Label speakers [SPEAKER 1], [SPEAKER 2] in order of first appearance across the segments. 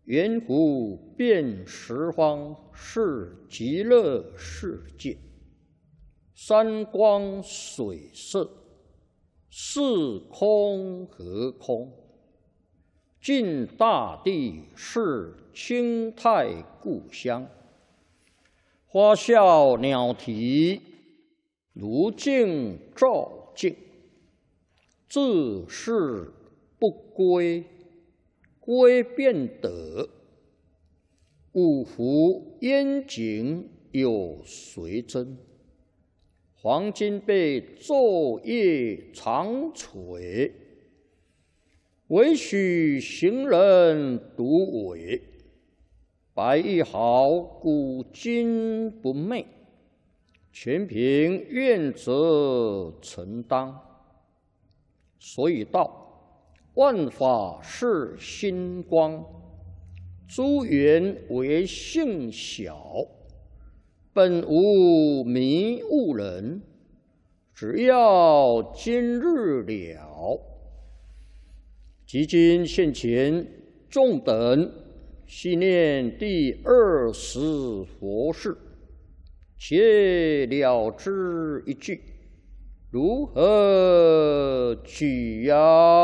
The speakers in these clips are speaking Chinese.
[SPEAKER 1] 圆湖遍十方是极乐世界，山光水色，是空和空。尽大地是清泰故乡，花笑鸟啼，如镜照镜。自是不归，归便得。五湖烟景有谁真？黄金被昼夜长垂，唯许行人独伟。白玉毫古今不昧，全凭愿者承当。所以道，万法是心光，诸缘为性小，本无迷悟人。只要今日了，即今现前，众等细念第20佛事，且了之一句。如何取样？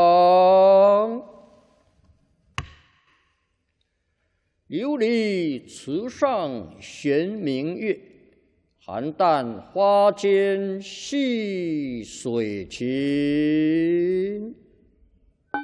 [SPEAKER 1] 琉璃池上悬明月，邯郸花间戏水琴。